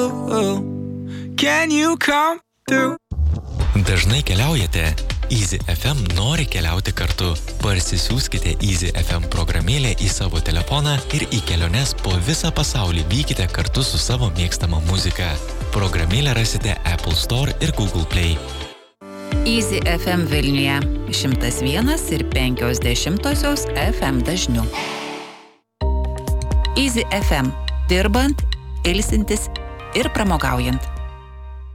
Can you come through? Dažnai keliaujate? Easy FM nori keliauti kartu. Parsisiųskite Easy FM programėlę į savo telefoną ir į keliones po visą pasaulį vykite kartu su savo mėgstama muzika. Programėlę rasite Apple Store ir Google Play. Easy FM Vilniuje 101,5 FM dažniu. Easy FM. Dirbant, ilsintis ir pramogaujant.